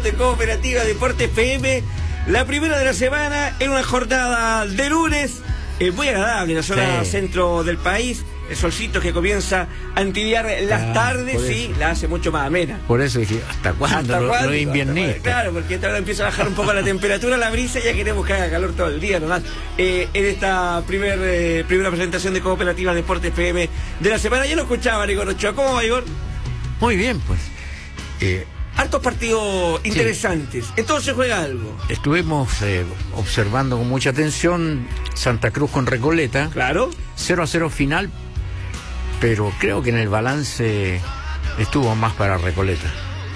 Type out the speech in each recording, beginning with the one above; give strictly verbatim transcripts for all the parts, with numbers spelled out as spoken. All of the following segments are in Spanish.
de Cooperativa Deportes F M, la primera de la semana en una jornada de lunes, eh, muy agradable en la zona sí. centro del país. El solcito que comienza a entibiar las ah, tardes, sí, la hace mucho más amena. Por eso dije, ¿hasta cuándo? ¿Hasta cuándo? Los inviernistas. Claro, porque esta hora empieza a bajar un poco la temperatura, la brisa, y ya queremos que haga calor todo el día nomás. Eh, en esta primer, eh, primera presentación de Cooperativa Deportes F M de la semana, ya lo escuchaba Igor Ochoa. ¿Cómo va, Igor? Muy bien, pues. Eh, Hartos partidos interesantes. Sí. Entonces juega algo. Estuvimos eh, observando con mucha atención Santa Cruz con Recoleta. Claro. cero a cero final, pero creo que en el balance estuvo más para Recoleta.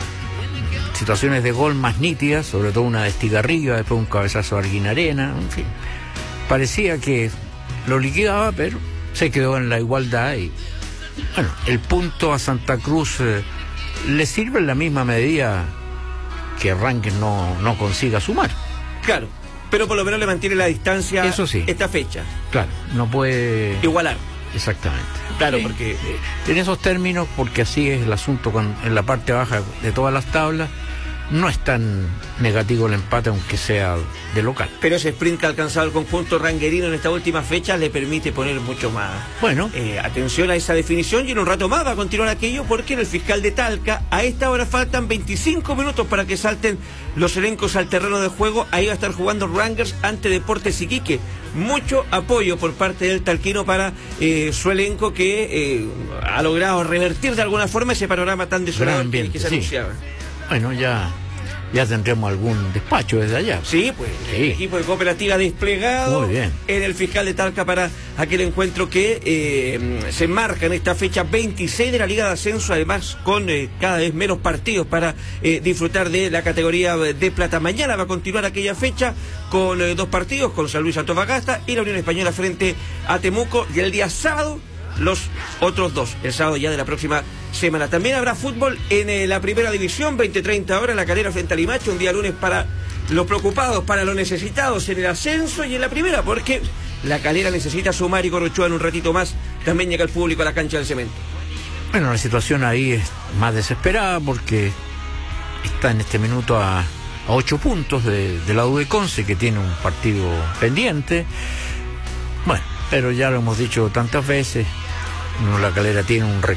Situaciones de gol más nítidas, sobre todo una de Estigarribia, después un cabezazo de Arguinarena, en fin. Parecía que lo liquidaba, pero se quedó en la igualdad y, bueno, el punto a Santa Cruz eh, le sirve en la misma medida que Rangers no, no consiga sumar. Claro, pero por lo menos le mantiene la distancia. Eso sí. Esta fecha. Claro, no puede igualar. Exactamente. Claro, sí, porque en esos términos, porque así es el asunto con, en la parte baja de todas las tablas, no es tan negativo el empate, aunque sea de local. Pero ese sprint que ha alcanzado el conjunto ranguerino en esta última fecha le permite poner mucho más bueno eh, atención a esa definición, y en un rato más va a continuar aquello, porque en el fiscal de Talca a esta hora faltan veinticinco minutos para que salten los elencos al terreno de juego. Ahí va a estar jugando Rangers ante Deportes Iquique. Mucho apoyo por parte del talquino para eh, su elenco, que eh, ha logrado revertir de alguna forma ese panorama tan desolado ambiente, que se sí. anunciaba. Bueno, ya ya tendremos algún despacho desde allá. Sí, pues sí. El equipo de Cooperativa desplegado Muy bien. en el fiscal de Talca para aquel encuentro que eh, se marca en esta fecha veintiséis de la Liga de Ascenso, además con eh, cada vez menos partidos para eh, disfrutar de la categoría de plata. Mañana va a continuar aquella fecha con eh, dos partidos, con San Luis Antofagasta y la Unión Española frente a Temuco, y el día sábado los otros dos, el sábado ya de la próxima semana. También habrá fútbol en eh, la primera división, veinte treinta horas, La Calera frente a Limache, un día lunes para los preocupados, para los necesitados en el ascenso y en la primera, porque La Calera necesita sumar, y Ochoa en un ratito más también llega el público a la cancha del Cemento. Bueno, la situación ahí es más desesperada porque está en este minuto a, a ocho puntos de, de la U de Conce, que tiene un partido pendiente. Bueno, pero ya lo hemos dicho tantas veces, La Calera tiene un